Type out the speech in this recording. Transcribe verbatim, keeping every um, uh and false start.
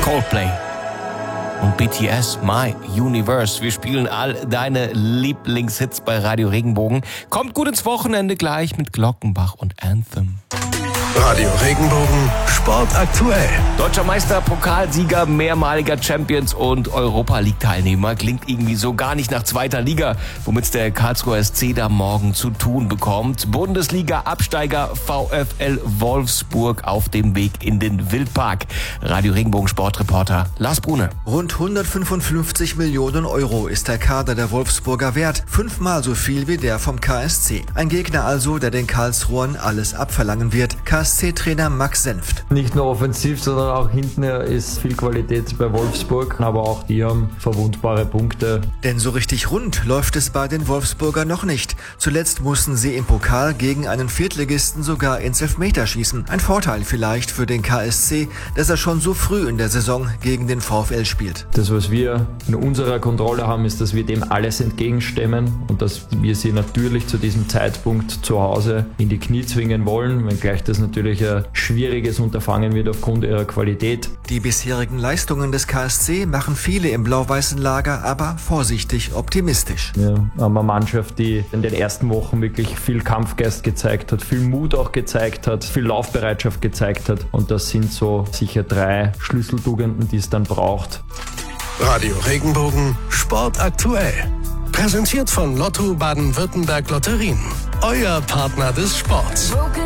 Coldplay und B T S, My Universe. Wir spielen all deine Lieblingshits bei Radio Regenbogen. Kommt gut ins Wochenende gleich mit Glockenbach und Anthem. Radio Regenbogen, Sport aktuell. Deutscher Meister, Pokalsieger, mehrmaliger Champions und Europa-League-Teilnehmer. Klingt irgendwie so gar nicht nach zweiter Liga, womit der Karlsruher S C da morgen zu tun bekommt. Bundesliga-Absteiger VfL Wolfsburg auf dem Weg in den Wildpark. Radio Regenbogen Sportreporter Lars Brune. Rund hundertfünfundfünfzig Millionen Euro ist der Kader der Wolfsburger wert. Fünfmal so viel wie der vom K S C. Ein Gegner also, der den Karlsruhern alles abverlangen wird. K S C-Trainer Max Senft. Nicht nur offensiv, sondern auch hinten ist viel Qualität bei Wolfsburg, aber auch die haben verwundbare Punkte. Denn so richtig rund läuft es bei den Wolfsburger noch nicht. Zuletzt mussten sie im Pokal gegen einen Viertligisten sogar ins Elfmeterschießen. Ein Vorteil vielleicht für den K S C, dass er schon so früh in der Saison gegen den VfL spielt. Das, was wir in unserer Kontrolle haben, ist, dass wir dem alles entgegenstemmen und dass wir sie natürlich zu diesem Zeitpunkt zu Hause in die Knie zwingen wollen, wenngleich das natürlich ein schwieriges Unterfangen wird aufgrund ihrer Qualität. Die bisherigen Leistungen des K S C machen viele im blau-weißen Lager aber vorsichtig optimistisch. Wir haben eine Mannschaft, die in den ersten Wochen wirklich viel Kampfgeist gezeigt hat, viel Mut auch gezeigt hat, viel Laufbereitschaft gezeigt hat und das sind so sicher drei Schlüsseltugenden, die es dann braucht. Radio Regenbogen, Sport aktuell. Präsentiert von Lotto Baden-Württemberg Lotterien. Euer Partner des Sports.